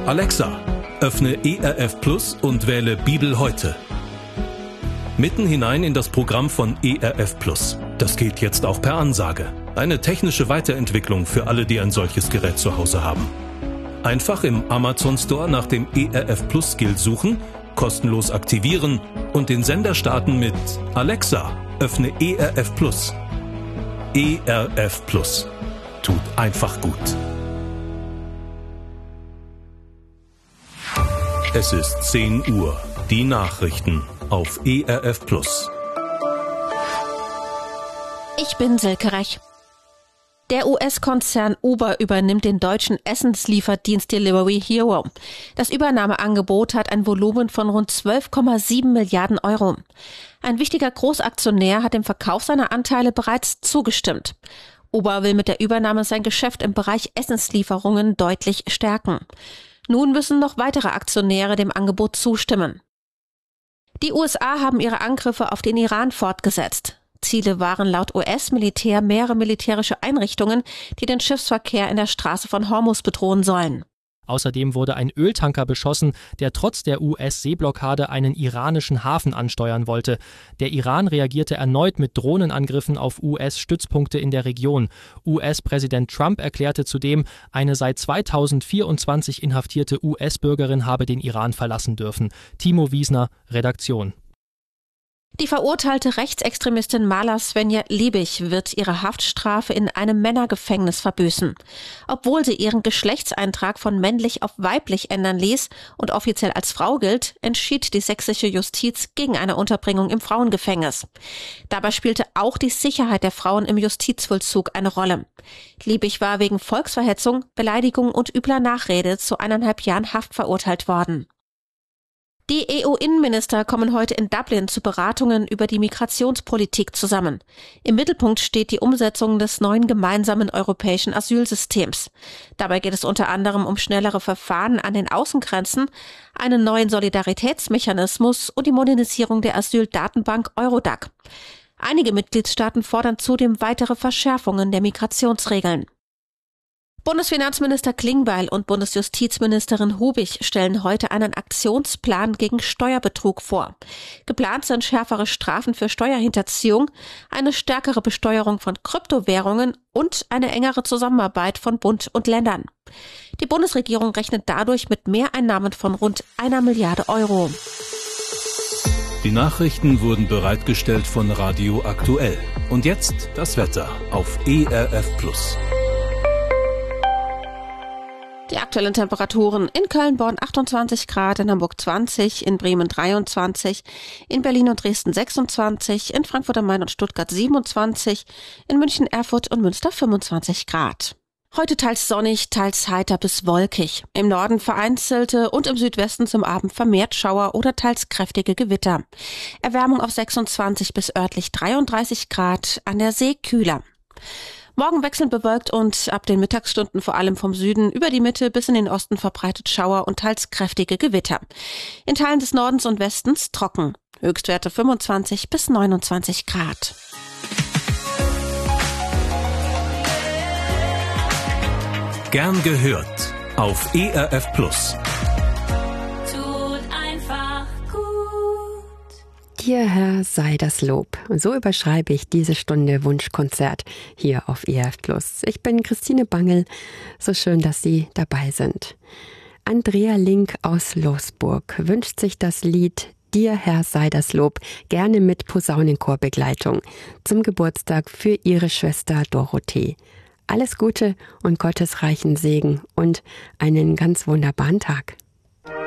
Alexa, öffne ERF Plus und wähle Bibel heute. Mitten hinein in das Programm von ERF Plus. Das geht jetzt auch per Ansage. Eine technische Weiterentwicklung für alle, die ein solches Gerät zu Hause haben. Einfach im Amazon Store nach dem ERF Plus Skill suchen, kostenlos aktivieren und den Sender starten mit Alexa, öffne ERF Plus. ERF Plus. Tut einfach gut. Es ist 10 Uhr. Die Nachrichten auf ERF Plus. Ich bin Silke Rech. Der US-Konzern Uber übernimmt den deutschen Essenslieferdienst Delivery Hero. Das Übernahmeangebot hat ein Volumen von rund 12,7 Milliarden Euro. Ein wichtiger Großaktionär hat dem Verkauf seiner Anteile bereits zugestimmt. Uber will mit der Übernahme sein Geschäft im Bereich Essenslieferungen deutlich stärken. Nun müssen noch weitere Aktionäre dem Angebot zustimmen. Die USA haben ihre Angriffe auf den Iran fortgesetzt. Ziele waren laut US-Militär mehrere militärische Einrichtungen, die den Schiffsverkehr in der Straße von Hormuz bedrohen sollen. Außerdem wurde ein Öltanker beschossen, der trotz der US-Seeblockade einen iranischen Hafen ansteuern wollte. Der Iran reagierte erneut mit Drohnenangriffen auf US-Stützpunkte in der Region. US-Präsident Trump erklärte zudem, eine seit 2024 inhaftierte US-Bürgerin habe den Iran verlassen dürfen. Timo Wiesner, Redaktion. Die verurteilte Rechtsextremistin Mala Svenja Liebig wird ihre Haftstrafe in einem Männergefängnis verbüßen. Obwohl sie ihren Geschlechtseintrag von männlich auf weiblich ändern ließ und offiziell als Frau gilt, entschied die sächsische Justiz gegen eine Unterbringung im Frauengefängnis. Dabei spielte auch die Sicherheit der Frauen im Justizvollzug eine Rolle. Liebig war wegen Volksverhetzung, Beleidigung und übler Nachrede zu 1,5 Jahren Haft verurteilt worden. Die EU-Innenminister kommen heute in Dublin zu Beratungen über die Migrationspolitik zusammen. Im Mittelpunkt steht die Umsetzung des neuen gemeinsamen europäischen Asylsystems. Dabei geht es unter anderem um schnellere Verfahren an den Außengrenzen, einen neuen Solidaritätsmechanismus und die Modernisierung der Asyldatenbank Eurodac. Einige Mitgliedstaaten fordern zudem weitere Verschärfungen der Migrationsregeln. Bundesfinanzminister Klingbeil und Bundesjustizministerin Hubig stellen heute einen Aktionsplan gegen Steuerbetrug vor. Geplant sind schärfere Strafen für Steuerhinterziehung, eine stärkere Besteuerung von Kryptowährungen und eine engere Zusammenarbeit von Bund und Ländern. Die Bundesregierung rechnet dadurch mit Mehreinnahmen von rund 1 Milliarde Euro. Die Nachrichten wurden bereitgestellt von Radio Aktuell. Und jetzt das Wetter auf ERF Plus. Die aktuellen Temperaturen in Köln, Bonn 28 Grad, in Hamburg 20, in Bremen 23, in Berlin und Dresden 26, in Frankfurt am Main und Stuttgart 27, in München, Erfurt und Münster 25 Grad. Heute teils sonnig, teils heiter bis wolkig. Im Norden vereinzelte und im Südwesten zum Abend vermehrt Schauer oder teils kräftige Gewitter. Erwärmung auf 26 bis örtlich 33 Grad, an der See kühler. Morgen wechselnd bewölkt und ab den Mittagsstunden vor allem vom Süden über die Mitte bis in den Osten verbreitet Schauer und teils kräftige Gewitter. In Teilen des Nordens und Westens trocken. Höchstwerte 25 bis 29 Grad. Gern gehört auf ERF Plus. Dir, Herr, sei das Lob. So überschreibe ich diese Stunde Wunschkonzert hier auf ERF Plus. Ich bin Christine Bangel. So schön, dass Sie dabei sind. Andrea Link aus Losburg wünscht sich das Lied Dir, Herr, sei das Lob, gerne mit Posaunenchorbegleitung zum Geburtstag für ihre Schwester Dorothee. Alles Gute und Gottes reichen Segen und einen ganz wunderbaren Tag.